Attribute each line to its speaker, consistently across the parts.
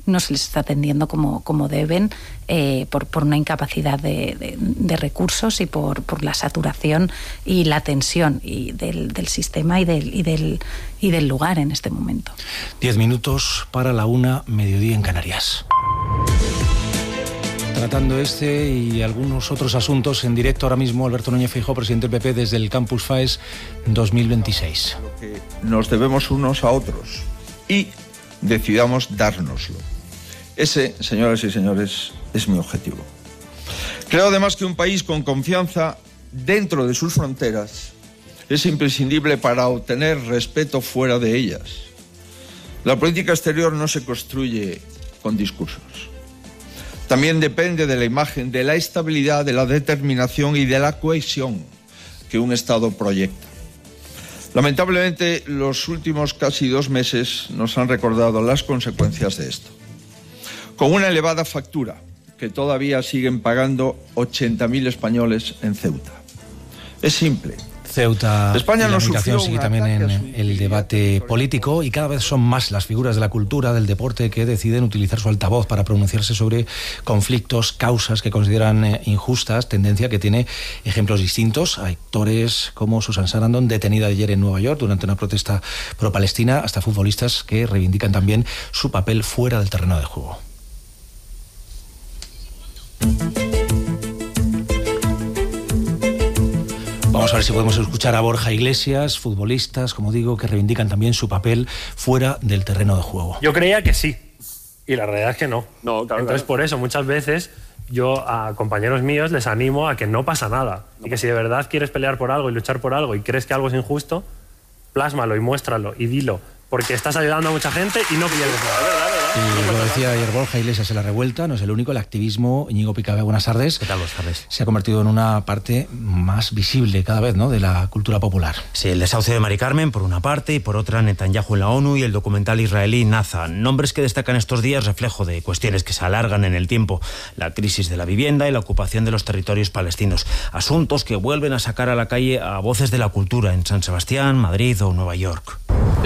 Speaker 1: no se les está atendiendo como deben, por una incapacidad de recursos y por la saturación y la tensión y del sistema y del lugar en este momento.
Speaker 2: 10 minutos para la 1, mediodía en Canarias. Tratando este y algunos otros asuntos en directo ahora mismo, Alberto Núñez Feijóo, presidente del PP, desde el Campus FAES 2026.
Speaker 3: Nos debemos unos a otros y decidamos dárnoslo. Ese, señoras y señores, es mi objetivo. Creo además que un país con confianza dentro de sus fronteras es imprescindible para obtener respeto fuera de ellas. La política exterior no se construye con discursos. También depende de la imagen, de la estabilidad, de la determinación y de la cohesión que un Estado proyecta. Lamentablemente, los últimos casi 2 meses nos han recordado las consecuencias de esto. Con una elevada factura que todavía siguen pagando 80.000 españoles en Ceuta. Es simple.
Speaker 2: Ceuta,
Speaker 3: España
Speaker 2: la
Speaker 3: no
Speaker 2: migración
Speaker 3: sufrió
Speaker 2: sigue
Speaker 3: un
Speaker 2: también
Speaker 3: ataque
Speaker 2: en el debate político y cada vez son más las figuras de la cultura, del deporte, que deciden utilizar su altavoz para pronunciarse sobre conflictos, causas que consideran injustas, tendencia que tiene ejemplos distintos. Hay actores como Susan Sarandon, detenida ayer en Nueva York durante una protesta pro-palestina, hasta futbolistas que reivindican también su papel fuera del terreno de juego. Vamos a ver si podemos escuchar a Borja Iglesias, futbolistas, como digo, que reivindican también su papel fuera del terreno de juego.
Speaker 4: Yo creía que sí, y la realidad es que no.
Speaker 5: Claro,
Speaker 4: Entonces, por eso, muchas veces yo a compañeros míos les animo a que no pasa nada. Y que si de verdad quieres pelear por algo y luchar por algo y crees que algo es injusto, plásmalo y muéstralo y dilo, porque estás ayudando a mucha gente y no pierdes nada.
Speaker 2: Y lo decía ayer Borja Iglesias en La Revuelta, no es el único, el activismo. Íñigo Picabé, buenas tardes.
Speaker 6: ¿Qué tal? Buenas tardes.
Speaker 2: Se ha convertido en una parte más visible cada vez, ¿no?, de la cultura popular.
Speaker 6: Sí, el desahucio de Mari Carmen, por una parte, y por otra, Netanyahu en la ONU y el documental israelí Naza. Nombres que destacan estos días, reflejo de cuestiones que se alargan en el tiempo. La crisis de la vivienda y la ocupación de los territorios palestinos. Asuntos que vuelven a sacar a la calle a voces de la cultura en San Sebastián, Madrid o Nueva York.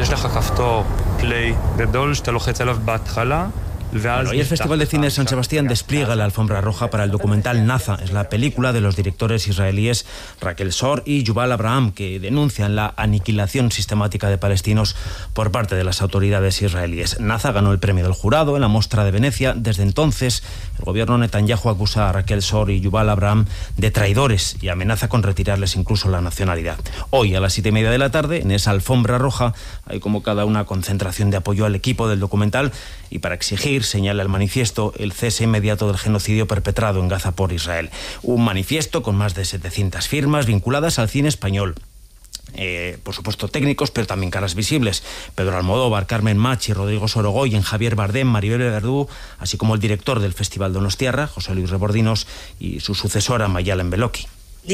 Speaker 6: Bueno, y el Festival de Cine de San Sebastián despliega la alfombra roja para el documental Naza. Es la película de los directores israelíes Raquel Sor y Yuval Abraham, que denuncian la aniquilación sistemática de palestinos por parte de las autoridades israelíes. Naza ganó el premio del jurado en la Mostra de Venecia. Desde entonces, el gobierno Netanyahu acusa a Raquel Sor y Yuval Abraham de traidores y amenaza con retirarles incluso la nacionalidad. Hoy, a las 7:30 de la tarde, en esa alfombra roja, hay convocada una concentración de apoyo al equipo del documental y para exigir, señala el manifiesto, el cese inmediato del genocidio perpetrado en Gaza por Israel. Un manifiesto con más de 700 firmas vinculadas al cine español. Por supuesto técnicos, pero también caras visibles. Pedro Almodóvar, Carmen Machi, Rodrigo Sorogoyen, Javier Bardem, Maribel Verdú, así como el director del Festival Donostiarra, José Luis Rebordinos, y su sucesora, Mayalen Beloki.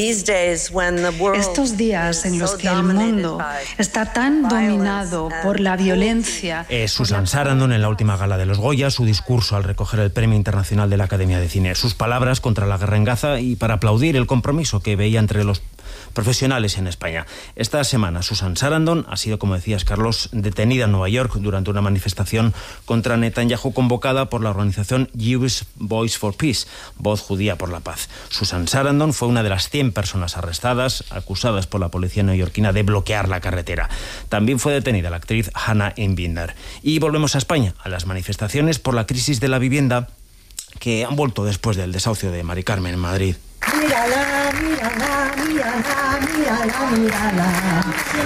Speaker 7: Estos días en los que el mundo está tan dominado por la violencia...
Speaker 6: Susan Sarandon en la última gala de los Goya, su discurso al recoger el Premio Internacional de la Academia de Cine, sus palabras contra la guerra en Gaza y para aplaudir el compromiso que veía entre los profesionales en España. Esta semana Susan Sarandon ha sido, como decías, Carlos, detenida en Nueva York durante una manifestación contra Netanyahu convocada por la organización Jewish Voice for Peace, Voz Judía por la Paz. Susan Sarandon fue una de las 100 personas arrestadas, acusadas por la policía neoyorquina de bloquear la carretera. También fue detenida la actriz Hannah Einbinder. Y volvemos a España, a las manifestaciones por la crisis de la vivienda que han vuelto después del desahucio de Mari Carmen en Madrid.
Speaker 8: Mírala, mírala, mírala, mírala, mírala.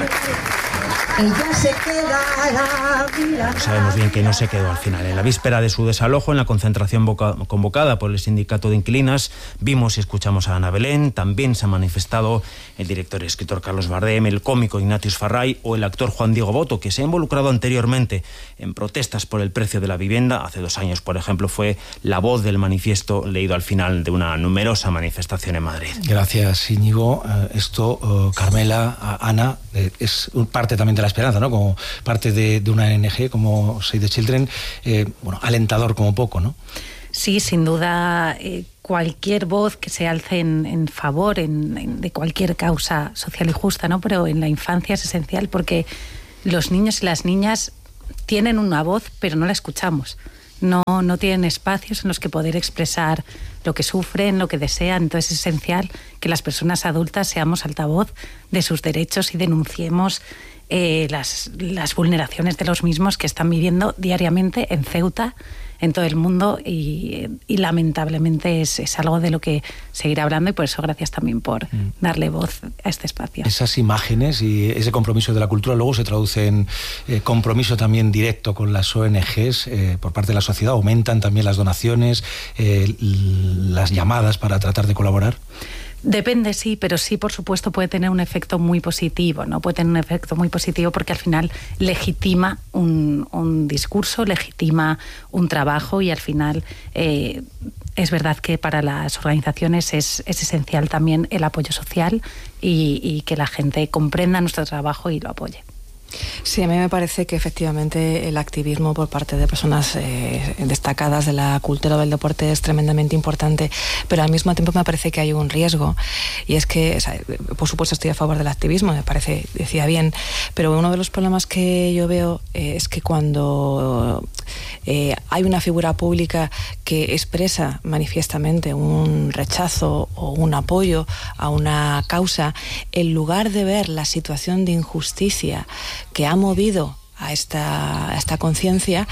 Speaker 8: Ella se quedará, mírala.
Speaker 6: Sabemos bien que no se quedó al final. En la víspera de su desalojo, en la concentración convocada por el sindicato de inquilinas, vimos y escuchamos a Ana Belén. También se ha manifestado el director y escritor Carlos Bardem, el cómico Ignatius Farray o el actor Juan Diego Boto, que se ha involucrado anteriormente en protestas por el precio de la vivienda. Hace 2 años, por ejemplo, fue la voz del manifiesto leído al final de una numerosa manifestación en Madrid.
Speaker 2: Gracias, Íñigo. Esto, Carmela, Ana, es parte también de la esperanza, ¿no? Como parte de una ONG como Save the Children, alentador como poco, ¿no?
Speaker 1: Sí, sin duda, cualquier voz que se alce en favor de cualquier causa social y justa, ¿no? Pero en la infancia es esencial porque los niños y las niñas tienen una voz, pero no la escuchamos. no tienen espacios en los que poder expresar lo que sufren, lo que desean. Entonces es esencial que las personas adultas seamos altavoz de sus derechos y denunciemos las vulneraciones de los mismos que están viviendo diariamente en Ceuta, en todo el mundo, y lamentablemente es algo de lo que seguir hablando, y por eso gracias también por darle voz a este espacio.
Speaker 2: Esas imágenes y ese compromiso de la cultura luego se traduce en compromiso también directo con las ONGs por parte de la sociedad. ¿Aumentan también las donaciones, las llamadas para tratar de colaborar?
Speaker 1: Depende, sí, pero sí, por supuesto, puede tener un efecto muy positivo, ¿no? Puede tener un efecto muy positivo porque al final legitima un discurso, legitima un trabajo, y al final es verdad que para las organizaciones es esencial también el apoyo social y que la gente comprenda nuestro trabajo y lo apoye.
Speaker 5: Sí, a mí me parece que efectivamente el activismo por parte de personas destacadas de la cultura o del deporte es tremendamente importante, pero al mismo tiempo me parece que hay un riesgo, y es que, o sea, por supuesto estoy a favor del activismo, me parece, decía bien, pero uno de los problemas que yo veo es que cuando hay una figura pública que expresa manifiestamente un rechazo o un apoyo a una causa, en lugar de ver la situación de injusticia que ha movido a esta conciencia,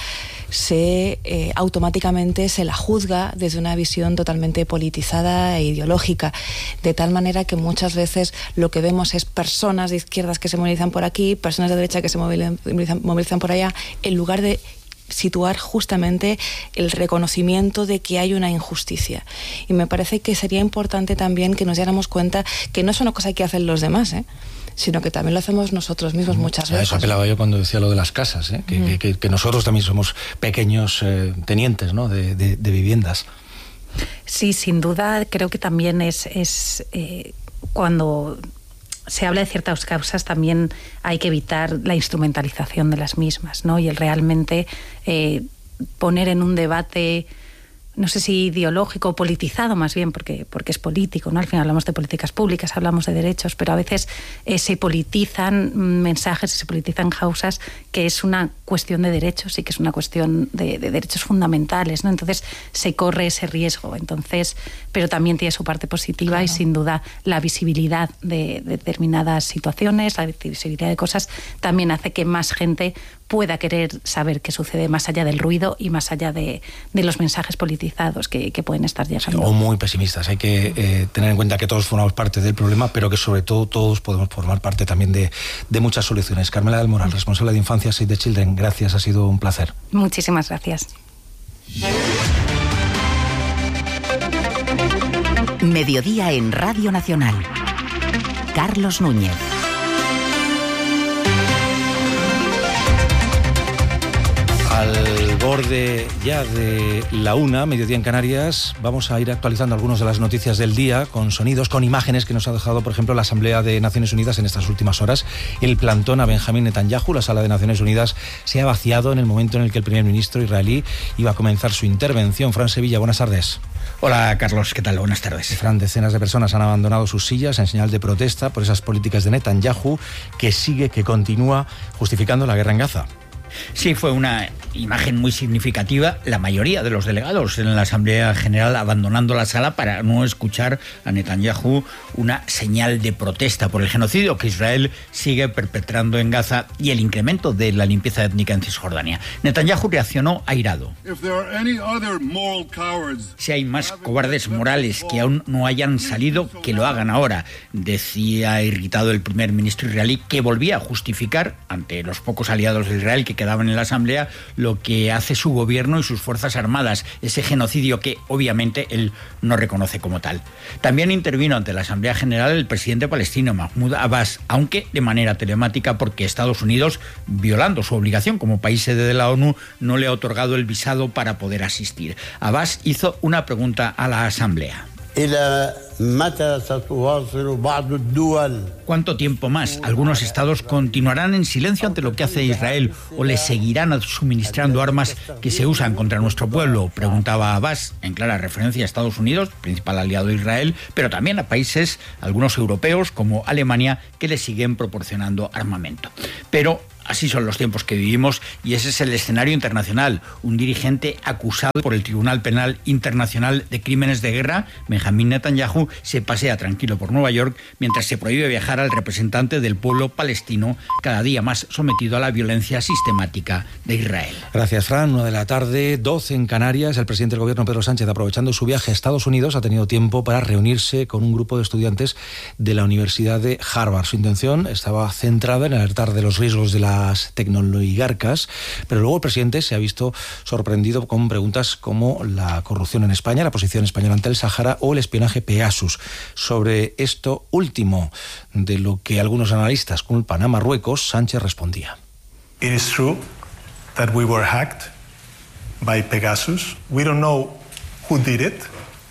Speaker 5: automáticamente se la juzga desde una visión totalmente politizada e ideológica, de tal manera que muchas veces lo que vemos es personas de izquierdas que se movilizan por aquí, personas de derecha que se movilizan por allá, en lugar de situar justamente el reconocimiento de que hay una injusticia. Y me parece que sería importante también que nos diéramos cuenta que no es una cosa que hacen los demás, sino que también lo hacemos nosotros mismos muchas veces.
Speaker 2: A eso apelaba yo cuando decía lo de las casas, que nosotros también somos pequeños tenientes, ¿no?, de viviendas.
Speaker 1: Sí, sin duda, creo que también es cuando se habla de ciertas causas también hay que evitar la instrumentalización de las mismas, ¿no? Y el realmente poner en un debate, no sé si ideológico o politizado más bien, porque es político, ¿no? Al final hablamos de políticas públicas, hablamos de derechos, pero a veces se politizan mensajes, se politizan causas, que es una cuestión de derechos y que es una cuestión de derechos fundamentales, ¿no? Entonces se corre ese riesgo. Entonces, pero también tiene su parte positiva, claro. Y sin duda la visibilidad de determinadas situaciones, la visibilidad de cosas, también hace que más gente pueda querer saber qué sucede más allá del ruido y más allá de los mensajes politizados que pueden estar llegando.
Speaker 2: O muy pesimistas. Hay que tener en cuenta que todos formamos parte del problema, pero que sobre todo todos podemos formar parte también de muchas soluciones. Carmela del Moral, responsable de Infancia, Save the Children, gracias, ha sido un placer.
Speaker 1: Muchísimas gracias.
Speaker 9: Mediodía en Radio Nacional. Carlos Núñez.
Speaker 2: Al borde ya de la 1, mediodía en Canarias, vamos a ir actualizando algunas de las noticias del día con sonidos, con imágenes que nos ha dejado, por ejemplo, la Asamblea de Naciones Unidas en estas últimas horas. El plantón a Benjamín Netanyahu, la sala de Naciones Unidas, se ha vaciado en el momento en el que el primer ministro israelí iba a comenzar su intervención. Fran Sevilla, buenas tardes.
Speaker 10: Hola, Carlos, ¿qué tal? Buenas tardes.
Speaker 2: Fran, decenas de personas han abandonado sus sillas en señal de protesta por esas políticas de Netanyahu, que continúa justificando la guerra en Gaza.
Speaker 10: Sí, fue una imagen muy significativa. La mayoría de los delegados en la Asamblea General abandonando la sala para no escuchar a Netanyahu, una señal de protesta por el genocidio que Israel sigue perpetrando en Gaza y el incremento de la limpieza étnica en Cisjordania. Netanyahu reaccionó airado. Si hay más cobardes morales que aún no hayan salido, que lo hagan ahora, decía irritado el primer ministro israelí, que volvía a justificar ante los pocos aliados de Israel que quedaban en la Asamblea lo que hace su gobierno y sus fuerzas armadas, ese genocidio que obviamente él no reconoce como tal. También intervino ante la Asamblea General el presidente palestino Mahmoud Abbas, aunque de manera telemática porque Estados Unidos, violando su obligación como país sede de la ONU, no le ha otorgado el visado para poder asistir. Abbas hizo una pregunta a la Asamblea. ¿Cuánto tiempo más? Algunos estados continuarán en silencio ante lo que hace Israel o le seguirán suministrando armas que se usan contra nuestro pueblo, preguntaba Abbas, en clara referencia a Estados Unidos, principal aliado de Israel, pero también a países, algunos europeos como Alemania, que le siguen proporcionando armamento. Pero así son los tiempos que vivimos y ese es el escenario internacional. Un dirigente acusado por el Tribunal Penal Internacional de Crímenes de Guerra, Benjamín Netanyahu, se pasea tranquilo por Nueva York mientras se prohíbe viajar al representante del pueblo palestino, cada día más sometido a la violencia sistemática de Israel.
Speaker 2: Gracias, Fran. 1:00 12 en Canarias. El presidente del gobierno, Pedro Sánchez, aprovechando su viaje a Estados Unidos, ha tenido tiempo para reunirse con un grupo de estudiantes de la Universidad de Harvard. Su intención estaba centrada en alertar de los riesgos de las tecnoligarcas, pero luego el presidente se ha visto sorprendido con preguntas como la corrupción en España, la posición española ante el Sáhara o el espionaje Pegasus. Sobre esto último, de lo que algunos analistas culpan a Marruecos, Sánchez respondía.
Speaker 11: It is true that we were hacked by Pegasus. We don't know who did it.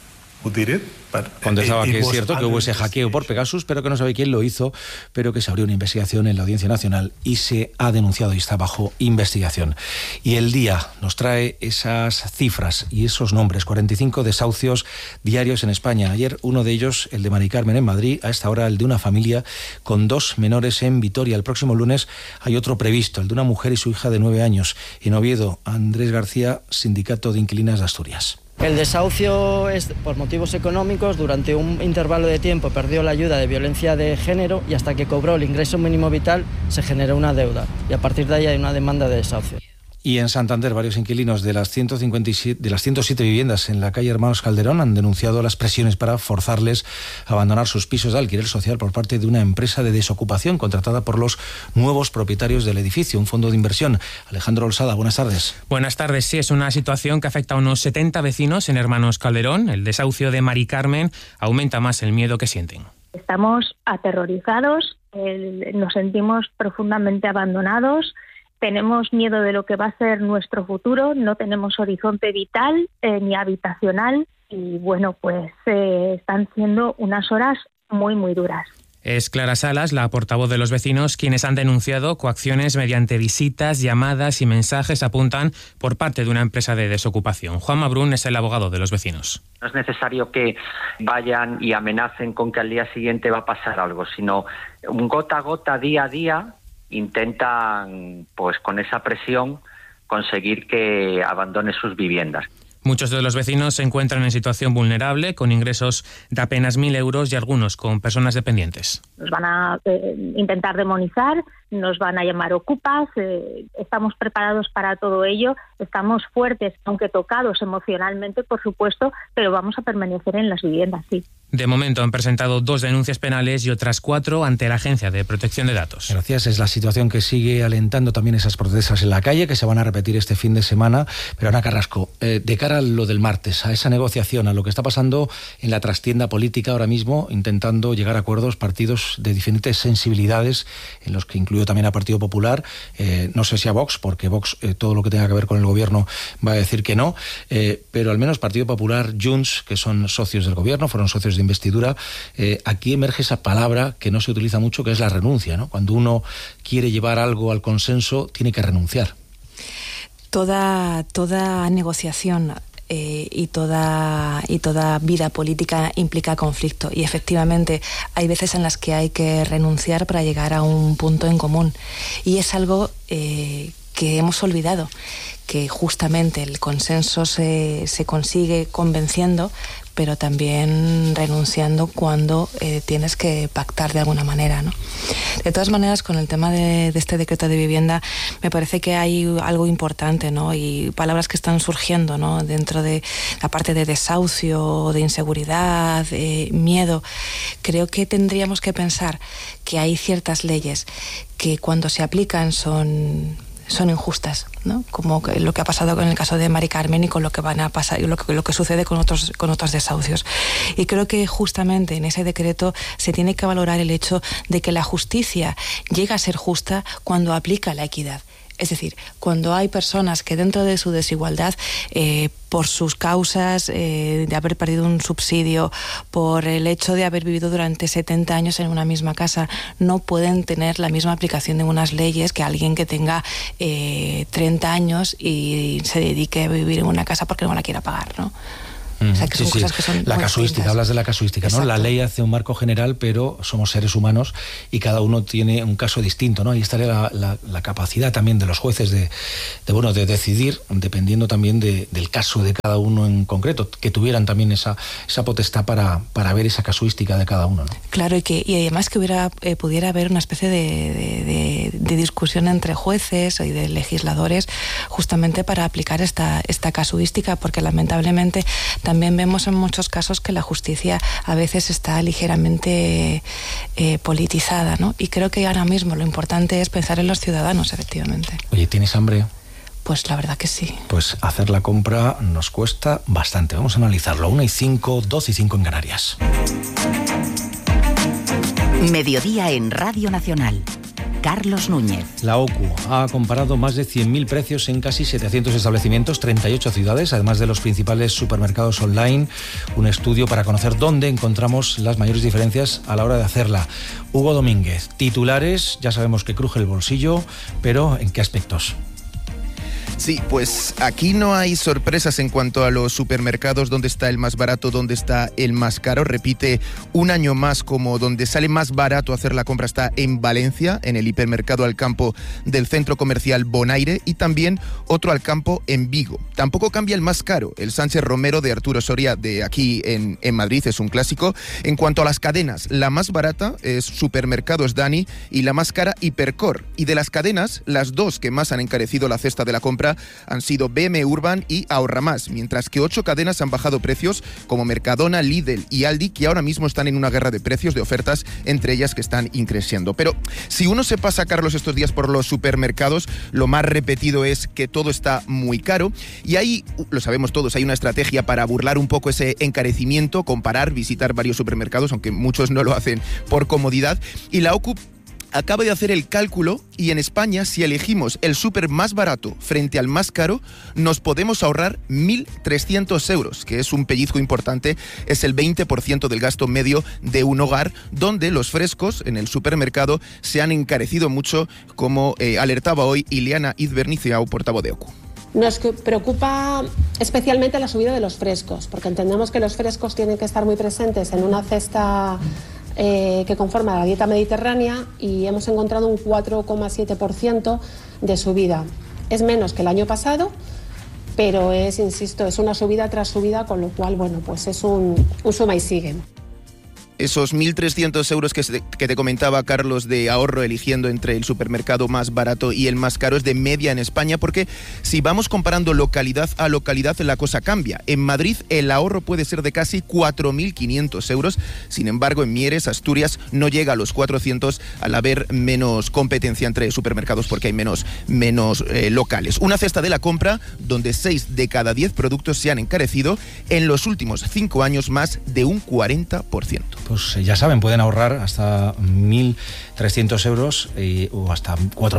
Speaker 2: Contestaba que es cierto que hubo ese hackeo por Pegasus, pero que no sabe quién lo hizo, pero que se abrió una investigación en la Audiencia Nacional y se ha denunciado y está bajo investigación. Y El Día nos trae esas cifras y esos nombres, 45 desahucios diarios en España. Ayer uno de ellos, el de Mari Carmen en Madrid, a esta hora el de una familia con 2 menores en Vitoria. El próximo lunes hay otro previsto, el de una mujer y su hija de 9 años. En Oviedo, Andrés García, Sindicato de Inquilinas de Asturias.
Speaker 12: El desahucio es por motivos económicos. Durante un intervalo de tiempo perdió la ayuda de violencia de género y hasta que cobró el ingreso mínimo vital se generó una deuda y a partir de ahí hay una demanda de desahucio.
Speaker 2: Y en Santander, varios inquilinos de las 107 viviendas en la calle Hermanos Calderón han denunciado las presiones para forzarles a abandonar sus pisos de alquiler social por parte de una empresa de desocupación contratada por los nuevos propietarios del edificio, un fondo de inversión. Alejandro Olsada, buenas tardes.
Speaker 13: Buenas tardes. Sí, es una situación que afecta a unos 70 vecinos en Hermanos Calderón. El desahucio de Mari Carmen aumenta más el miedo que sienten.
Speaker 14: Estamos aterrorizados, nos sentimos profundamente abandonados. Tenemos miedo de lo que va a ser nuestro futuro, no tenemos horizonte vital ni habitacional y bueno, pues están siendo unas horas muy, muy duras.
Speaker 13: Es Clara Salas, la portavoz de los vecinos, quienes han denunciado coacciones mediante visitas, llamadas y mensajes, apuntan, por parte de una empresa de desocupación. Juanma Brun es el abogado de los vecinos.
Speaker 15: No es necesario que vayan y amenacen con que al día siguiente va a pasar algo, sino un gota a gota, día a día, intentan, pues con esa presión, conseguir que abandone sus viviendas.
Speaker 13: Muchos de los vecinos se encuentran en situación vulnerable, con ingresos de apenas 1.000 euros y algunos con personas dependientes.
Speaker 14: Nos van a intentar demonizar, nos van a llamar ocupas, estamos preparados para todo ello, estamos fuertes, aunque tocados emocionalmente, por supuesto, pero vamos a permanecer en las viviendas, sí.
Speaker 13: De momento han presentado 2 denuncias penales y otras 4 ante la Agencia de Protección de Datos.
Speaker 2: Gracias. Es la situación que sigue alentando también esas protestas en la calle, que se van a repetir este fin de semana. Pero Ana Carrasco, de cara a lo del martes, a esa negociación, a lo que está pasando en la trastienda política ahora mismo, intentando llegar a acuerdos partidos de diferentes sensibilidades, en los que incluyo también a Partido Popular, no sé si a Vox, porque Vox todo lo que tenga que ver con el gobierno va a decir que no, pero al menos Partido Popular, Junts, que son socios del gobierno, fueron socios de investidura, aquí emerge esa palabra que no se utiliza mucho, que es la renuncia, ¿no? Cuando uno quiere llevar algo al consenso, tiene que renunciar.
Speaker 5: Toda negociación y toda vida política implica conflicto y efectivamente hay veces en las que hay que renunciar para llegar a un punto en común y es algo que hemos olvidado, que justamente el consenso se consigue convenciendo, pero también renunciando cuando tienes que pactar de alguna manera, ¿no? De todas maneras, con el tema de este decreto de vivienda, me parece que hay algo importante, ¿no? Y palabras que están surgiendo, ¿no? Dentro de la parte de desahucio, de inseguridad, miedo. Creo que tendríamos que pensar que hay ciertas leyes que cuando se aplican son injustas, ¿no? Como lo que ha pasado con el caso de Mari Carmen y con lo que van a pasar y lo que sucede con otros desahucios. Y creo que justamente en ese decreto se tiene que valorar el hecho de que la justicia llega a ser justa cuando aplica la equidad. Es decir, cuando hay personas que dentro de su desigualdad, por sus causas de haber perdido un subsidio, por el hecho de haber vivido durante 70 años en una misma casa, no pueden tener la misma aplicación de unas leyes que alguien que tenga 30 años y se dedique a vivir en una casa porque no la quiera pagar, ¿no? O sea, que son cosas que son
Speaker 2: la casuística, distintas. Hablas de la casuística, ¿no? La ley hace un marco general, pero somos seres humanos y cada uno tiene un caso distinto, ¿no? Ahí estaría la capacidad también de los jueces de decidir, dependiendo también del caso de cada uno en concreto, que tuvieran también esa potestad para ver esa casuística de cada uno, ¿no?
Speaker 5: Claro, y además que pudiera haber una especie de discusión entre jueces y de legisladores justamente para aplicar esta casuística, porque lamentablemente también vemos en muchos casos que la justicia a veces está ligeramente politizada, ¿no? Y creo que ahora mismo lo importante es pensar en los ciudadanos, efectivamente.
Speaker 2: Oye, ¿tienes hambre?
Speaker 5: Pues la verdad que sí.
Speaker 2: Pues hacer la compra nos cuesta bastante. Vamos a analizarlo. 1:05, 2:05 en Canarias.
Speaker 9: Mediodía en Radio Nacional. Carlos Núñez.
Speaker 2: La OCU ha comparado más de 100.000 precios en casi 700 establecimientos, 38 ciudades, además de los principales supermercados online. Un estudio para conocer dónde encontramos las mayores diferencias a la hora de hacerla. Hugo Domínguez, titulares, ya sabemos que cruje el bolsillo, pero ¿en qué aspectos?
Speaker 16: Sí, pues aquí no hay sorpresas en cuanto a los supermercados, dónde está el más barato, dónde está el más caro. Repite un año más como donde sale más barato hacer la compra está en Valencia, en el hipermercado Alcampo del centro comercial Bonaire, y también otro Alcampo en Vigo. Tampoco cambia el más caro, el Sánchez Romero de Arturo Soria de aquí en Madrid, es un clásico. En cuanto a las cadenas, la más barata es Supermercados Dani y la más cara Hipercor. Y de las cadenas, las dos que más han encarecido la cesta de la compra han sido BM Urban y Ahorra Más, mientras que 8 cadenas han bajado precios como Mercadona, Lidl y Aldi, que ahora mismo están en una guerra de precios, de ofertas, entre ellas que están increciendo. Pero si uno se pasa, Carlos, estos días por los supermercados, lo más repetido es que todo está muy caro y ahí, lo sabemos todos, hay una estrategia para burlar un poco ese encarecimiento, comparar, visitar varios supermercados, aunque muchos no lo hacen por comodidad, y la OCU acaba de hacer el cálculo y en España, si elegimos el súper más barato frente al más caro, nos podemos ahorrar 1.300 euros, que es un pellizco importante, es el 20% del gasto medio de un hogar, donde los frescos en el supermercado se han encarecido mucho, como alertaba hoy Ileana Izberniciau, portavoz de OCU.
Speaker 17: Nos preocupa especialmente la subida de los frescos, porque entendemos que los frescos tienen que estar muy presentes en una cesta que conforma la dieta mediterránea, y hemos encontrado un 4,7% de subida. Es menos que el año pasado, pero insisto, es una subida tras subida, con lo cual, bueno, pues es un suma y sigue.
Speaker 16: Esos 1.300 euros que te comentaba, Carlos, de ahorro eligiendo entre el supermercado más barato y el más caro es de media en España, porque si vamos comparando localidad a localidad la cosa cambia. En Madrid el ahorro puede ser de casi 4.500 euros, sin embargo en Mieres, Asturias, no llega a los 400 al haber menos competencia entre supermercados porque hay menos locales. Una cesta de la compra donde 6 de cada 10 productos se han encarecido en los últimos 5 años más de un 40%.
Speaker 2: Pues ya saben, pueden ahorrar hasta 1.300 euros o hasta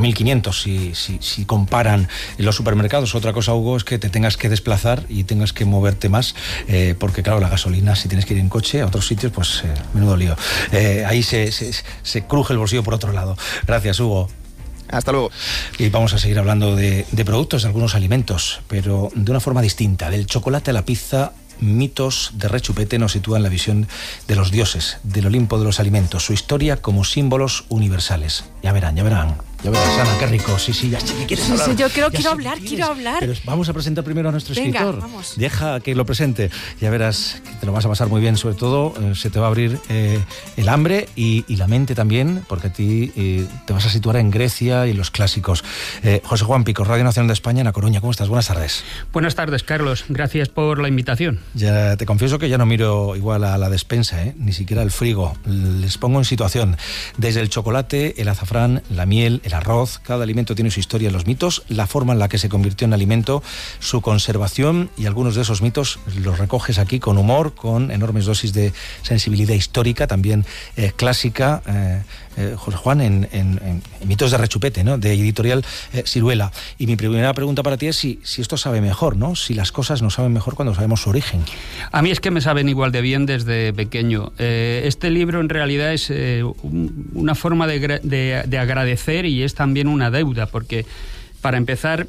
Speaker 2: 4.500 si comparan los supermercados. Otra cosa, Hugo, es que te tengas que desplazar y tengas que moverte más, porque claro, la gasolina, si tienes que ir en coche a otros sitios, pues menudo lío. Ahí se cruje el bolsillo por otro lado. Gracias, Hugo.
Speaker 16: Hasta luego.
Speaker 2: Y vamos a seguir hablando de productos, de algunos alimentos, pero de una forma distinta. Del chocolate a la pizza, mitos de rechupete nos sitúan la visión de los dioses, del Olimpo de los alimentos, su historia como símbolos universales. Ya verán. Ya verás, Ana, qué rico. Sí, ya sé que quieres hablar.
Speaker 5: Sí, yo quiero hablar.
Speaker 2: Pero vamos a presentar primero a nuestro escritor.
Speaker 5: Vamos.
Speaker 2: Deja que lo presente. Ya verás que te lo vas a pasar muy bien. Sobre todo, se te va a abrir el hambre y la mente también, porque a ti te vas a situar en Grecia y en los clásicos. José Juan Picos, Radio Nacional de España, en A Coruña. ¿Cómo estás? Buenas tardes.
Speaker 18: Buenas tardes, Carlos. Gracias por la invitación.
Speaker 2: Ya te confieso que ya no miro igual a la despensa, ni siquiera al frigo. Les pongo en situación. Desde el chocolate, el azafrán, la miel, el arroz, cada alimento tiene su historia, los mitos, la forma en la que se convirtió en alimento, su conservación, y algunos de esos mitos los recoges aquí con humor, con enormes dosis de sensibilidad histórica, también clásica, José Juan, en Mitos de Rechupete, ¿no?, de Editorial Siruela. Y mi primera pregunta para ti es si esto sabe mejor, ¿no? Si las cosas nos saben mejor cuando sabemos su origen.
Speaker 18: A mí es que me saben igual de bien desde pequeño. Este libro en realidad es una forma de agradecer, y es también una deuda, porque para empezar,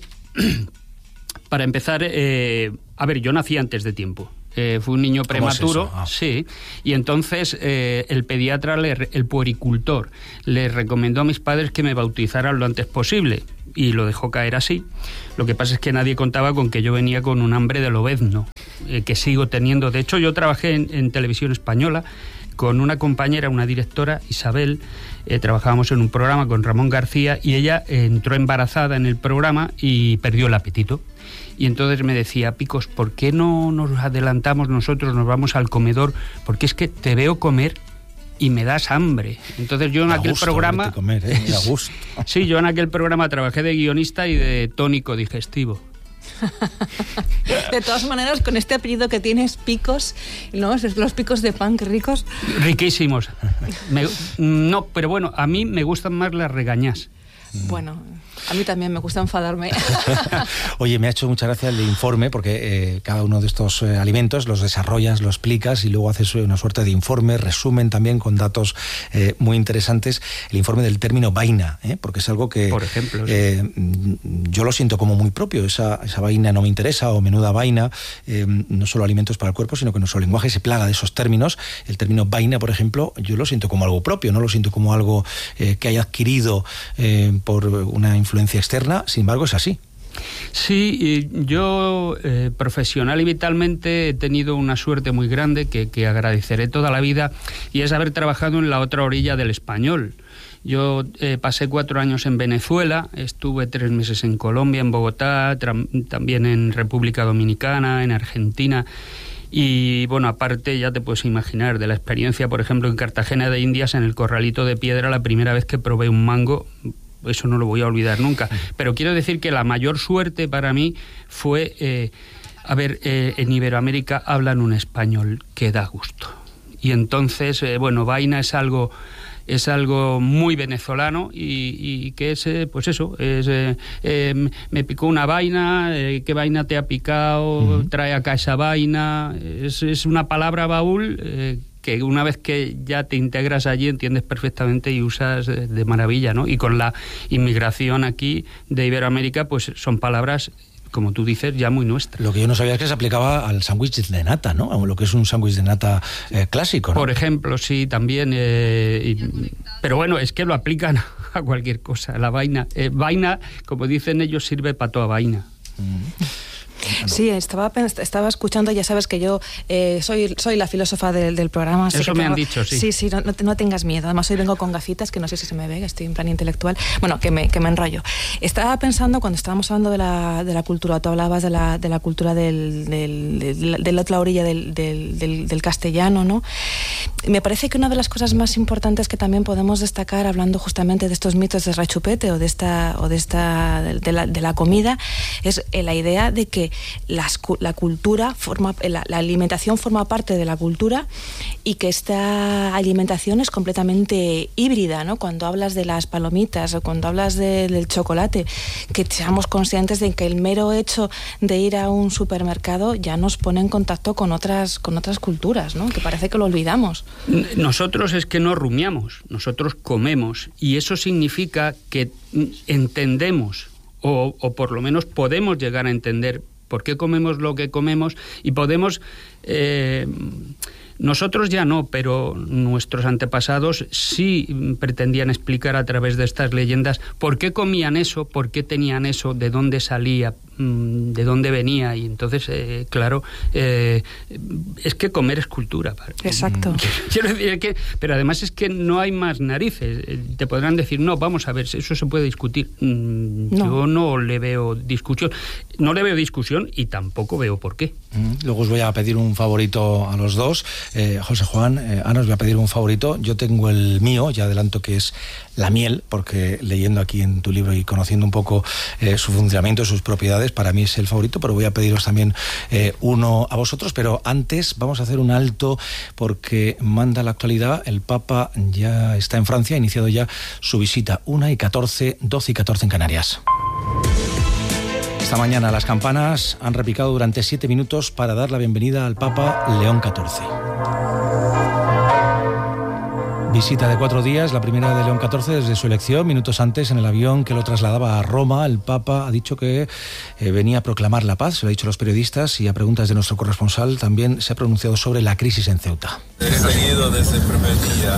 Speaker 18: a ver, yo nací antes de tiempo. Fue un niño prematuro, sí, y entonces el pediatra, el puericultor, le recomendó a mis padres que me bautizaran lo antes posible, y lo dejó caer así. Lo que pasa es que nadie contaba con que yo venía con un hambre de lobezno, que sigo teniendo. De hecho, yo trabajé en Televisión Española con una compañera, una directora, Isabel. Trabajábamos en un programa con Ramón García, y ella entró embarazada en el programa y perdió el apetito. Y entonces me decía: Picos, ¿por qué no nos adelantamos nosotros, nos vamos al comedor? Porque es que te veo comer y me das hambre. Entonces yo en aquel programa...
Speaker 2: Comer, da gusto.
Speaker 18: Sí, yo en aquel programa trabajé de guionista y de tónico digestivo.
Speaker 5: De todas maneras, con este apellido que tienes, Picos, ¿no? Los picos de pan, qué ricos.
Speaker 18: Riquísimos. No, pero bueno, a mí me gustan más las regañás.
Speaker 5: Bueno, a mí también me gusta enfadarme.
Speaker 2: Oye, me ha hecho mucha gracia el informe, porque cada uno de estos alimentos los desarrollas, lo explicas, y luego haces una suerte de informe, resumen también con datos muy interesantes. El informe del término vaina, porque es algo que,
Speaker 18: por ejemplo,
Speaker 2: yo lo siento como muy propio. Esa vaina no me interesa, o menuda vaina. No solo alimentos para el cuerpo, sino que nuestro lenguaje se plaga de esos términos. El término vaina, por ejemplo, yo lo siento como algo propio, no lo siento como algo que haya adquirido por una influencia externa. Sin embargo, es así.
Speaker 18: Sí, yo profesional y vitalmente he tenido una suerte muy grande que agradeceré toda la vida, y es haber trabajado en la otra orilla del español. Yo pasé 4 años en Venezuela, estuve 3 meses en Colombia, en Bogotá, también en República Dominicana, en Argentina. Y bueno, aparte ya te puedes imaginar de la experiencia, por ejemplo, en Cartagena de Indias, en el Corralito de Piedra, la primera vez que probé un mango. Eso no lo voy a olvidar nunca. Pero quiero decir que la mayor suerte para mí fue, en Iberoamérica hablan un español que da gusto. Y entonces, vaina es algo muy venezolano, y que es, pues eso, me picó una vaina, ¿qué vaina te ha picado? Trae acá esa vaina. Es una palabra baúl que una vez que ya te integras allí entiendes perfectamente y usas de maravilla, ¿no? Y con la inmigración aquí de Iberoamérica, pues son palabras, como tú dices, ya muy nuestras.
Speaker 2: Lo que yo no sabía es que se aplicaba al sándwich de nata, ¿no? A lo que es un sándwich de nata clásico, ¿no?
Speaker 18: Por ejemplo, sí, también. Pero bueno, es que lo aplican a cualquier cosa. La vaina, como dicen ellos, sirve para toda vaina.
Speaker 5: Sí, estaba escuchando, ya sabes que yo soy la filósofa del programa.
Speaker 18: Eso me han dicho, sí.
Speaker 5: Sí, no tengas miedo. Además, hoy vengo con gafitas, que no sé si se me ve, que estoy en plan intelectual. Bueno, que me enrollo. Estaba pensando, cuando estábamos hablando de la cultura, tú hablabas de la cultura de la otra orilla del castellano, ¿no? Me parece que una de las cosas más importantes que también podemos destacar, hablando justamente de estos mitos de Rechupete o de la comida, es la idea de que la cultura la alimentación forma parte de la cultura, y que esta alimentación es completamente híbrida, ¿no? Cuando hablas de las palomitas o cuando hablas del chocolate, que seamos conscientes de que el mero hecho de ir a un supermercado ya nos pone en contacto con otras culturas, ¿no? Que parece que lo olvidamos.
Speaker 18: Nosotros es que no rumiamos, nosotros comemos, y eso significa que entendemos, o por lo menos podemos llegar a entender por qué comemos lo que comemos, y podemos... nosotros ya no, pero nuestros antepasados sí pretendían explicar a través de estas leyendas por qué comían eso, por qué tenían eso, de dónde salía, de dónde venía. Y entonces, claro, es que comer es cultura.
Speaker 5: Exacto.
Speaker 18: Quiero decir que, pero además es que no hay más narices. Te podrán decir, no, vamos a ver, eso se puede discutir. Yo no le veo discusión. No le veo discusión, y tampoco veo por qué.
Speaker 2: Luego os voy a pedir un favorito a los dos. José Juan, Ana, os voy a pedir un favorito. Yo tengo el mío, ya adelanto que es la miel, porque leyendo aquí en tu libro y conociendo un poco su funcionamiento, sus propiedades, para mí es el favorito, pero voy a pediros también uno a vosotros. Pero antes vamos a hacer un alto porque manda la actualidad. El Papa ya está en Francia, ha iniciado ya su visita. 1:14, 12:14 en Canarias. Esta mañana las campanas han repicado durante 7 minutos para dar la bienvenida al Papa León XIV. Visita de 4 días, la primera de León XIV desde su elección. Minutos antes, en el avión que lo trasladaba a Roma, el Papa ha dicho que venía a proclamar la paz, se lo ha dicho a los periodistas, y a preguntas de nuestro corresponsal también se ha pronunciado sobre la crisis en Ceuta.
Speaker 19: He seguido desde el primer día.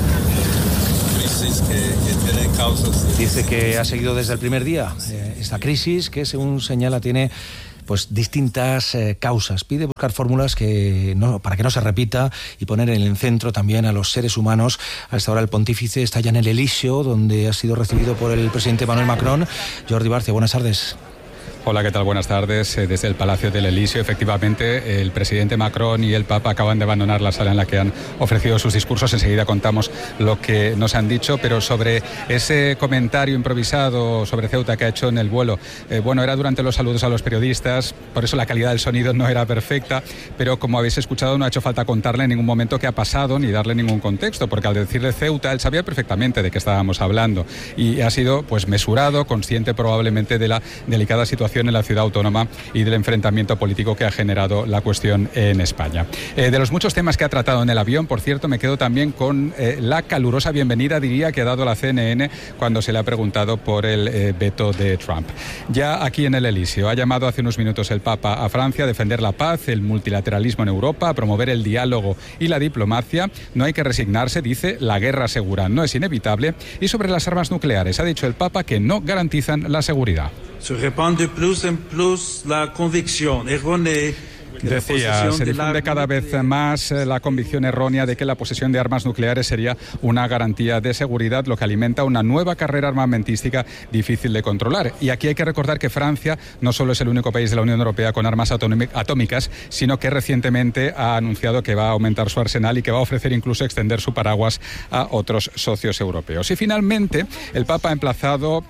Speaker 19: Que tiene causas.
Speaker 2: Dice que ha seguido desde el primer día esta crisis que, según señala, tiene pues distintas causas. Pide buscar fórmulas para que no se repita y poner en el centro también a los seres humanos. A esta hora el pontífice está ya en el Elíseo, donde ha sido recibido por el presidente Emmanuel Macron. Jordi Barcia, buenas tardes.
Speaker 20: Hola, ¿qué tal? Buenas tardes. Desde el Palacio del Elíseo, efectivamente, el presidente Macron y el Papa acaban de abandonar la sala en la que han ofrecido sus discursos. Enseguida contamos lo que nos han dicho, pero sobre ese comentario improvisado sobre Ceuta que ha hecho en el vuelo, era durante los saludos a los periodistas, por eso la calidad del sonido no era perfecta, pero como habéis escuchado, no ha hecho falta contarle en ningún momento qué ha pasado ni darle ningún contexto, porque al decirle Ceuta, él sabía perfectamente de qué estábamos hablando y ha sido mesurado, consciente probablemente de la delicada situación en la ciudad autónoma y del enfrentamiento político que ha generado la cuestión en España. De los muchos temas que ha tratado en el avión, por cierto, me quedo también con la calurosa bienvenida, diría, que ha dado la CNN cuando se le ha preguntado por el veto de Trump. Ya aquí en el Elíseo ha llamado hace unos minutos el Papa a Francia a defender la paz, el multilateralismo en Europa, a promover el diálogo y la diplomacia. No hay que resignarse, dice, la guerra segura no es inevitable. Y sobre las armas nucleares ha dicho el Papa que no garantizan la seguridad.
Speaker 19: Se répand de plus en plus la convicción errónea.
Speaker 20: Decía, se difunde cada vez más la convicción errónea de que la posesión de armas nucleares sería una garantía de seguridad, lo que alimenta una nueva carrera armamentística difícil de controlar. Y aquí hay que recordar que Francia no solo es el único país de la Unión Europea con armas atómicas, sino que recientemente ha anunciado que va a aumentar su arsenal y que va a ofrecer incluso extender su paraguas a otros socios europeos. Y finalmente, el Papa ha emplazado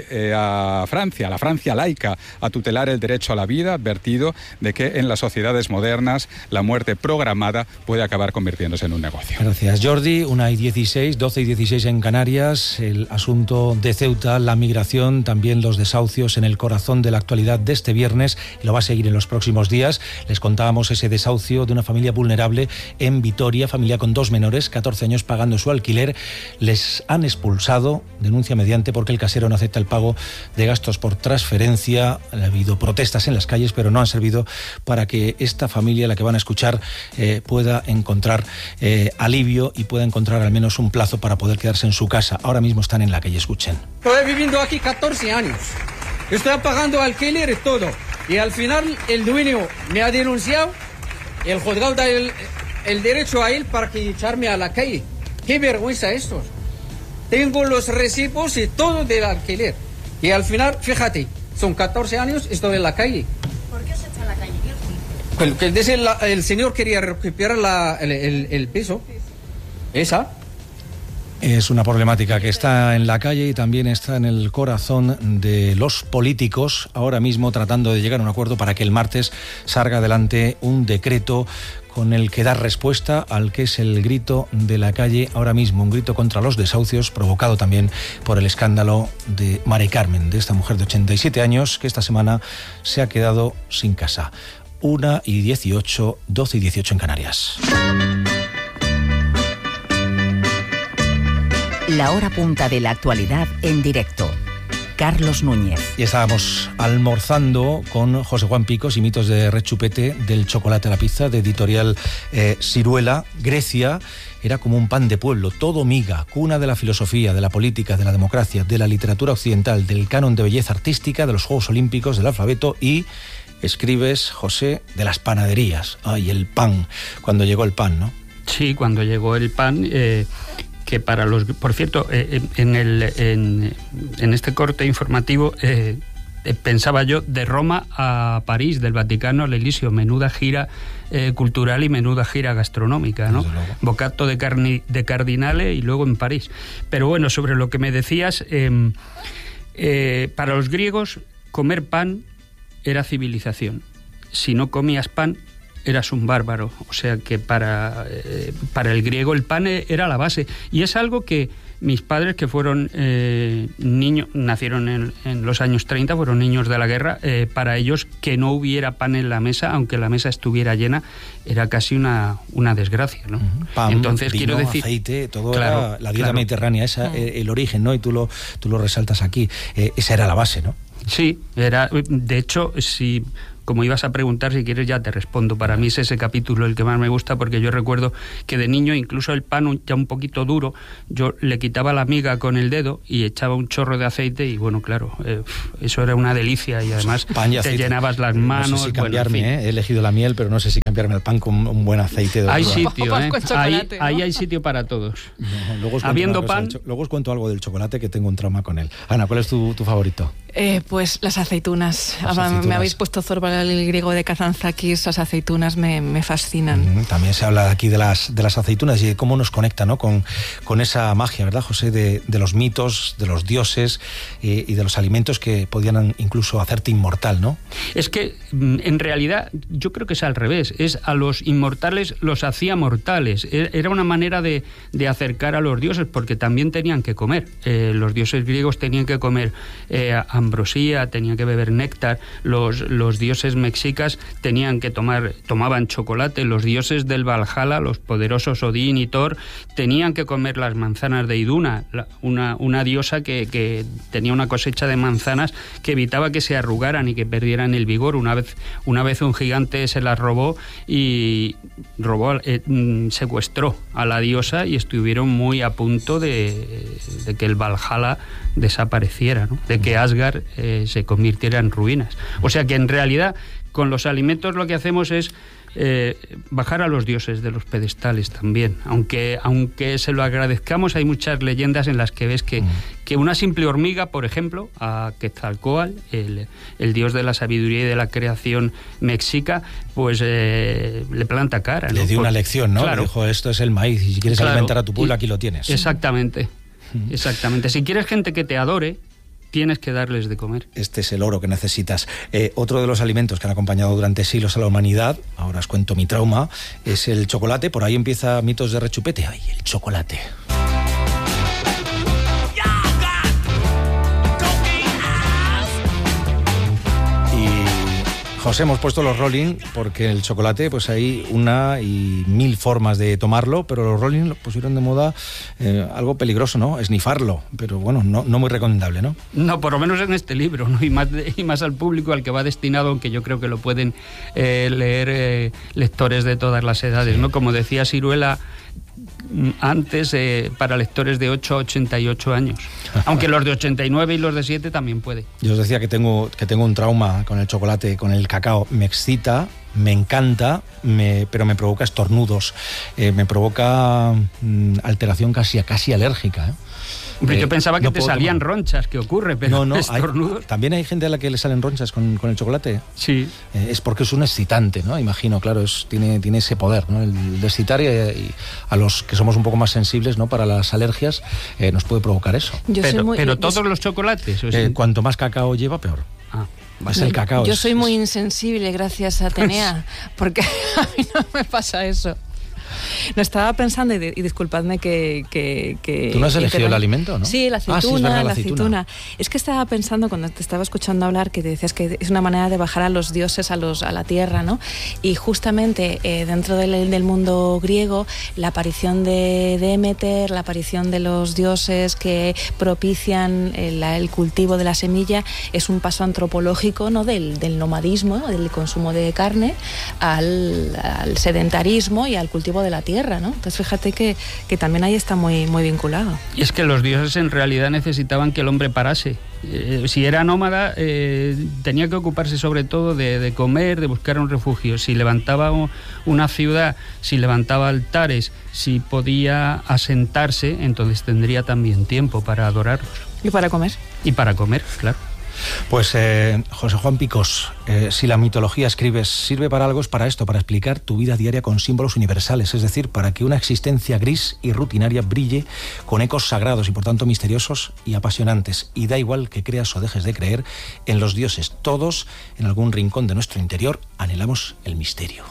Speaker 20: a Francia, a la Francia laica, a tutelar el derecho a la vida, advertido de que en la sociedades modernas la muerte programada puede acabar convirtiéndose en un negocio.
Speaker 2: Gracias, Jordi. 1:16, 12:16 en Canarias. El asunto de Ceuta, la migración, también los desahucios en el corazón de la actualidad de este viernes, y lo va a seguir en los próximos días. Les contábamos ese desahucio de una familia vulnerable en Vitoria, familia con 2 menores, 14 años pagando su alquiler. Les han expulsado, denuncia mediante, porque el casero no acepta el pago de gastos por transferencia. Ha habido protestas en las calles, pero no han servido para que esta familia, la que van a escuchar, pueda encontrar alivio y pueda encontrar al menos un plazo para poder quedarse en su casa. Ahora mismo están en la calle, escuchen.
Speaker 21: Estoy viviendo aquí 14 años. Estoy pagando alquiler y todo. Y al final el dueño me ha denunciado. El juzgado da el derecho a él para que echarme a la calle. Qué vergüenza esto. Tengo los recibos y todo del alquiler. Y al final, fíjate, son 14 años, estoy en la calle.
Speaker 22: ¿Por qué se echa a la calle?
Speaker 21: Que dice el señor quería recuperar el piso. Esa.
Speaker 2: Es una problemática que está en la calle y también está en el corazón de los políticos, ahora mismo tratando de llegar a un acuerdo para que el martes salga adelante un decreto con el que dar respuesta al que es el grito de la calle ahora mismo, un grito contra los desahucios provocado también por el escándalo de Mari Carmen, de esta mujer de 87 años que esta semana se ha quedado sin casa. 1:18, 12:18 en Canarias.
Speaker 9: La hora punta de la actualidad en directo. Carlos Núñez.
Speaker 2: Y estábamos almorzando con José Juan Picos y mitos de Rechupete, del chocolate a la pizza, de editorial Siruela. Grecia era como un pan de pueblo, todo miga, cuna de la filosofía, de la política, de la democracia, de la literatura occidental, del canon de belleza artística, de los Juegos Olímpicos, del alfabeto y... escribes, José, de las panaderías. Ay, el pan, cuando llegó el pan, ¿no?
Speaker 18: Sí, cuando llegó el pan, que para los... Por cierto, en este corte informativo pensaba yo, de Roma a París, del Vaticano al Elíseo, menuda gira cultural y menuda gira gastronómica, ¿no? Bocato de Cardinale y luego en París. Pero bueno, sobre lo que me decías, para los griegos, comer pan era civilización. Si no comías pan, eras un bárbaro. O sea que para el griego el pan era la base. Y es algo que mis padres, que fueron niños, nacieron en los años 30, fueron niños de la guerra, para ellos que no hubiera pan en la mesa, aunque la mesa estuviera llena, era casi una desgracia, ¿no?
Speaker 2: Pan,
Speaker 18: entonces,
Speaker 2: vino,
Speaker 18: quiero decir,
Speaker 2: aceite, todo
Speaker 18: claro,
Speaker 2: era la dieta mediterránea, esa, el origen, ¿no? Y tú lo resaltas aquí. Esa era la base, ¿no?
Speaker 18: Sí, era, de hecho, si... Como ibas a preguntar, si quieres ya te respondo. Para mí es ese capítulo el que más me gusta, porque yo recuerdo que de niño, incluso el pan ya un poquito duro, yo le quitaba la miga con el dedo y echaba un chorro de aceite y bueno, claro, eso era una delicia y además te llenabas las manos.
Speaker 2: No sé si cambiarme,
Speaker 18: bueno, en fin.
Speaker 2: He elegido la miel, pero no sé si cambiarme el pan con un buen aceite de oliva.
Speaker 18: Hay sitio, ahí hay sitio para todos.
Speaker 2: No, luego
Speaker 18: habiendo pan...
Speaker 2: Luego os cuento algo del chocolate, que tengo un trauma con él. Ana, ¿cuál es tu favorito?
Speaker 5: Pues las aceitunas. Me habéis puesto Zorba, el griego de Kazantzakis. Las aceitunas me fascinan.
Speaker 2: También se habla aquí de las aceitunas y de cómo nos conecta, ¿no? con esa magia, ¿verdad, José? De los mitos, de los dioses y de los alimentos que podían incluso hacerte inmortal, ¿no?
Speaker 18: Es que en realidad yo creo que es al revés. Es a los inmortales los hacía mortales. Era una manera de acercar a los dioses, porque también tenían que comer. Los dioses griegos tenían que comer ambrosía, tenían que beber néctar. Los dioses mexicas tomaban chocolate. Los dioses del Valhalla, los poderosos Odín y Thor, tenían que comer las manzanas de Iduna, una diosa que tenía una cosecha de manzanas que evitaba que se arrugaran y que perdieran el vigor. Una vez un gigante se las robó y secuestró a la diosa y estuvieron muy a punto de que el Valhalla desapareciera, ¿no? De que Asgard se convirtiera en ruinas. O sea que en realidad con los alimentos lo que hacemos es bajar a los dioses de los pedestales también. Aunque se lo agradezcamos, hay muchas leyendas en las que ves que una simple hormiga, por ejemplo, a Quetzalcóatl, el dios de la sabiduría y de la creación mexica, pues le planta cara, ¿no?
Speaker 2: Le dio una lección, ¿no?
Speaker 18: Claro.
Speaker 2: Le dijo, esto es el maíz, y si quieres alimentar a tu pueblo, aquí lo tienes.
Speaker 18: Exactamente. Si quieres gente que te adore, tienes que darles de comer.
Speaker 2: Este es el oro que necesitas. Otro de los alimentos que han acompañado durante siglos a la humanidad, ahora os cuento mi trauma, es el chocolate. Por ahí empieza mitos de rechupete. ¡Ay, el chocolate! José, hemos puesto los Rolling porque el chocolate, pues hay 1 y 1000 formas de tomarlo, pero los Rolling lo pusieron de moda algo peligroso, ¿no? Esnifarlo, pero bueno, no muy recomendable, ¿no?
Speaker 18: No, por lo menos en este libro, ¿no? Y más al público al que va destinado, aunque yo creo que lo pueden leer lectores de todas las edades, ¿no? Como decía Siruela antes, para lectores de 8 a 88 años. Aunque los de 89 y los de 7 también puede.
Speaker 2: Yo os decía que tengo un trauma con el chocolate, con el cacao. Me excita, me encanta, pero me provoca estornudos. Me provoca alteración casi alérgica, ¿eh?
Speaker 18: Hombre, yo pensaba que te salían ronchas, ¿qué ocurre? Pero
Speaker 2: no,
Speaker 18: estornudos.
Speaker 2: También hay gente a la que le salen ronchas con el chocolate.
Speaker 18: Sí.
Speaker 2: Es porque es un excitante, ¿no? Imagino, claro, tiene ese poder, ¿no? El de excitar y a los que somos un poco más sensibles, ¿no? Para las alergias, nos puede provocar eso.
Speaker 18: Pero todos los chocolates.
Speaker 2: Cuanto más cacao lleva, peor. Es el cacao.
Speaker 5: Yo soy muy insensible, gracias a Atenea, porque a mí no me pasa eso. No, estaba pensando, y disculpadme que...
Speaker 2: ¿Tú no has elegido el alimento, no?
Speaker 5: Sí, la aceituna,
Speaker 2: sí, es verdad,
Speaker 5: la aceituna. Es que estaba pensando, cuando te estaba escuchando hablar, que te decías que es una manera de bajar a los dioses a la tierra, ¿no? Y justamente dentro del mundo griego, la aparición de Demeter, la aparición de los dioses que propician el cultivo de la semilla, es un paso antropológico, ¿no? Del nomadismo, ¿no? Del consumo de carne, al sedentarismo y al cultivo de la tierra, ¿no? Entonces fíjate que también ahí está muy, muy vinculado.
Speaker 18: Y es que los dioses en realidad necesitaban que el hombre parase. Si era nómada, tenía que ocuparse sobre todo de comer, de buscar un refugio. Si levantaba una ciudad, si levantaba altares, si podía asentarse, entonces tendría también tiempo para adorarlos.
Speaker 5: ¿Y para comer?
Speaker 18: Y para comer, claro.
Speaker 2: Pues José Juan Picós, si la mitología escribes sirve para algo, es para esto, para explicar tu vida diaria con símbolos universales, es decir, para que una existencia gris y rutinaria brille con ecos sagrados y por tanto misteriosos y apasionantes. Y da igual que creas o dejes de creer en los dioses, todos en algún rincón de nuestro interior anhelamos el misterio.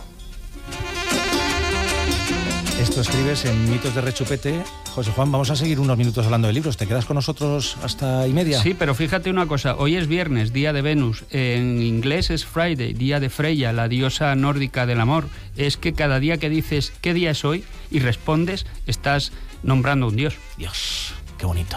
Speaker 2: Esto escribes en Mitos de Rechupete. José Juan, vamos a seguir unos minutos hablando de libros. ¿Te quedas con nosotros hasta 1:30?
Speaker 18: Sí, pero fíjate una cosa. Hoy es viernes, día de Venus. En inglés es Friday, día de Freya, la diosa nórdica del amor. Es que cada día que dices ¿qué día es hoy? Y respondes, estás nombrando a un dios.
Speaker 2: Dios, qué bonito.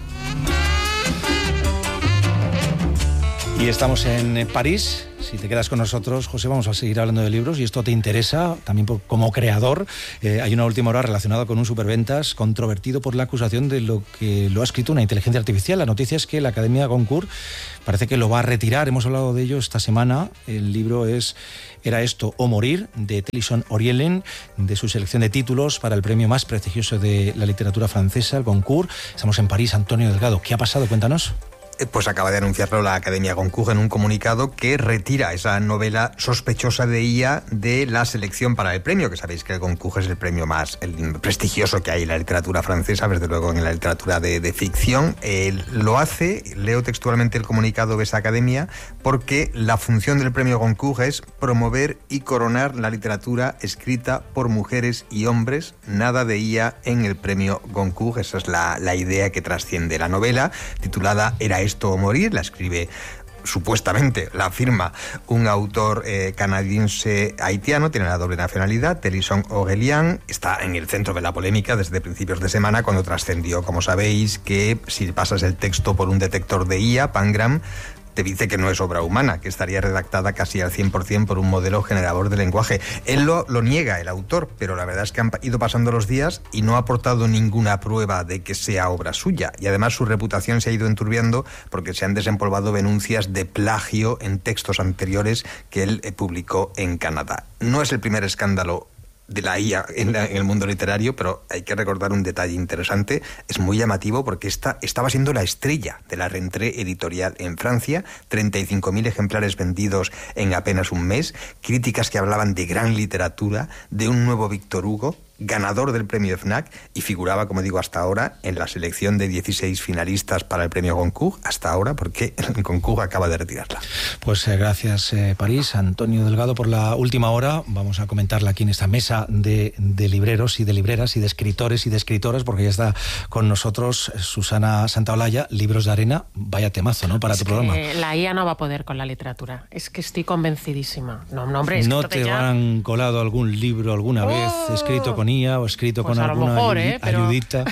Speaker 2: Y estamos en París. Si te quedas con nosotros, José, vamos a seguir hablando de libros y esto te interesa también como creador. Hay una última hora relacionada con un superventas controvertido por la acusación de lo que lo ha escrito una inteligencia artificial. La noticia es que la Academia Goncourt parece que lo va a retirar. Hemos hablado de ello esta semana. El libro Era esto o morir, de Télisson Orielen, de su selección de títulos para el premio más prestigioso de la literatura francesa, el Goncourt. Estamos en París. Antonio Delgado, ¿qué ha pasado? Cuéntanos.
Speaker 3: Pues acaba de anunciarlo la Academia Goncourt en un comunicado que retira esa novela sospechosa de IA de la selección para el premio, que sabéis que el Goncourt es el premio más prestigioso que hay en la literatura francesa, desde luego en la literatura de ficción. Lo hace, leo textualmente el comunicado de esa academia, porque la función del premio Goncourt es promover y coronar la literatura escrita por mujeres y hombres, nada de IA en el premio Goncourt. Esa es la idea que trasciende la novela, titulada Era esto o morir, la escribe supuestamente, la afirma un autor canadiense haitiano, tiene la doble nacionalidad, Télisson Orielen. Está en el centro de la polémica desde principios de semana, cuando trascendió, como sabéis, que si pasas el texto por un detector de IA, Pangram, te dice que no es obra humana, que estaría redactada casi al 100% por un modelo generador de lenguaje. Él lo niega, el autor, pero la verdad es que han ido pasando los días y no ha aportado ninguna prueba de que sea obra suya. Y además su reputación se ha ido enturbiando porque se han desempolvado denuncias de plagio en textos anteriores que él publicó en Canadá. No es el primer escándalo de la IA en el mundo literario, pero hay que recordar un detalle interesante. Es muy llamativo porque estaba siendo la estrella de la rentrée editorial en Francia, 35.000 ejemplares vendidos en apenas un mes, críticas que hablaban de gran literatura, de un nuevo Víctor Hugo, ganador del premio FNAC, y figuraba, como digo, hasta ahora en la selección de 16 finalistas para el premio Goncourt, hasta ahora, porque el Goncourt acaba de retirarla.
Speaker 2: Pues gracias, París. Antonio Delgado, por la última hora. Vamos a comentarla aquí en esta mesa de libreros y de libreras y de escritores y de escritoras, porque ya está con nosotros Susana Santaolalla, Libros de Arena. Vaya temazo, ¿no?, para tu programa.
Speaker 22: La IA no va a poder con la literatura. Es que estoy convencidísima. No, hombre, es
Speaker 2: ¿No
Speaker 22: que
Speaker 2: te han colado algún libro alguna vez escrito con IA o escrito pues con alguna ayudita?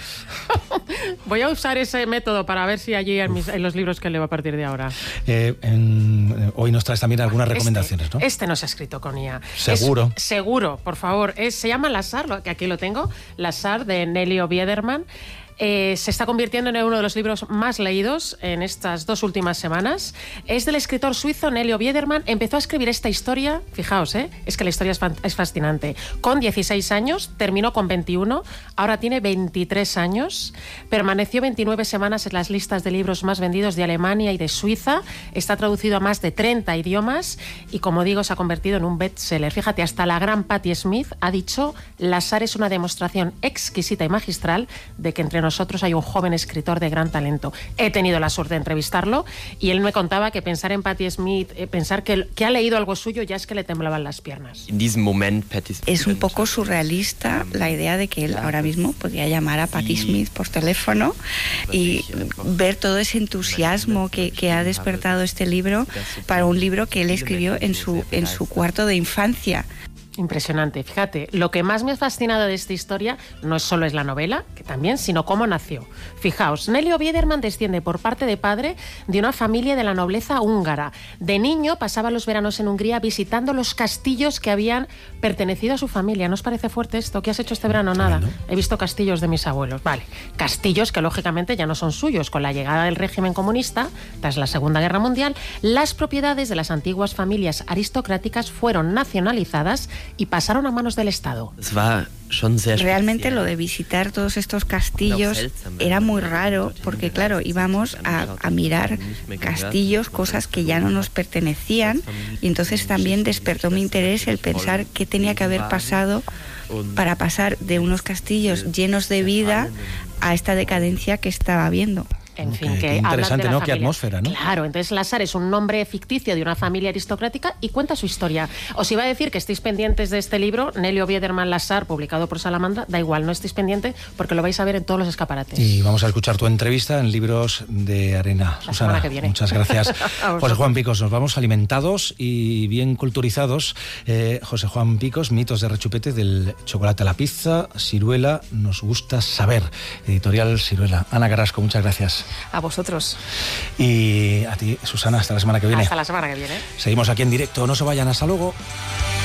Speaker 22: Voy a usar ese método para ver si allí en los libros que leo a partir de ahora.
Speaker 2: Hoy nos traes también algunas recomendaciones, ¿no?
Speaker 22: Este no se ha escrito con IA.
Speaker 2: Seguro.
Speaker 22: Seguro, por favor. Se llama Lazar, que aquí lo tengo, Lazar, de Nelio Biederman. Se está convirtiendo en uno de los libros más leídos en estas 2 últimas semanas. Es del escritor suizo Nelio Biederman. Empezó a escribir esta historia, fijaos, es que la historia es fascinante, con 16 años, terminó con 21, ahora tiene 23 años, permaneció 29 semanas en las listas de libros más vendidos de Alemania y de Suiza, está traducido a más de 30 idiomas y, como digo, se ha convertido en un bestseller. Fíjate, hasta la gran Patti Smith ha dicho: Lazar es una demostración exquisita y magistral de que entre nosotros hay un joven escritor de gran talento. He tenido la suerte de entrevistarlo y él me contaba que pensar en Patti Smith, pensar que ha leído algo suyo, ya es que le temblaban las piernas.
Speaker 23: Es un poco surrealista la idea de que él ahora mismo podría llamar a Patti Smith por teléfono y ver todo ese entusiasmo que ha despertado este libro para un libro que él escribió en su cuarto de infancia.
Speaker 22: Impresionante. Fíjate, lo que más me ha fascinado de esta historia no solo es la novela, que también, sino cómo nació. Fijaos, Nelio Biederman desciende por parte de padre de una familia de la nobleza húngara. De niño pasaba los veranos en Hungría visitando los castillos que habían pertenecido a su familia. ¿No os parece fuerte esto? ¿Qué has hecho este verano? Nada. He visto castillos de mis abuelos. Vale, castillos que lógicamente ya no son suyos. Con la llegada del régimen comunista, tras la Segunda Guerra Mundial, las propiedades de las antiguas familias aristocráticas fueron nacionalizadas, y pasaron a manos del Estado.
Speaker 23: Realmente lo de visitar todos estos castillos era muy raro porque, claro, íbamos a mirar castillos, cosas que ya no nos pertenecían, y entonces también despertó mi interés el pensar qué tenía que haber pasado para pasar de unos castillos llenos de vida a esta decadencia que estaba viendo.
Speaker 22: En fin,
Speaker 2: qué interesante, ¿no? Qué atmósfera, ¿no?
Speaker 22: Claro, entonces Lasar es un nombre ficticio de una familia aristocrática y cuenta su historia. Os iba a decir que estéis pendientes de este libro, Nelio Biederman Lasar, publicado por Salamandra. Da igual, no estéis pendientes porque lo vais a ver en todos los escaparates.
Speaker 2: Y vamos a escuchar tu entrevista en Libros de Arena.
Speaker 22: La
Speaker 2: Susana,
Speaker 22: semana que viene.
Speaker 2: muchas gracias. José Juan Picos, nos vamos alimentados y bien culturizados. José Juan Picos, mitos de rechupete, del chocolate a la pizza, Siruela, nos gusta saber. Editorial Siruela. Ana Carrasco, muchas gracias.
Speaker 5: A vosotros.
Speaker 2: Y a ti, Susana, hasta la semana que viene.
Speaker 22: Hasta la semana que viene.
Speaker 2: Seguimos aquí en directo, no se vayan, hasta luego.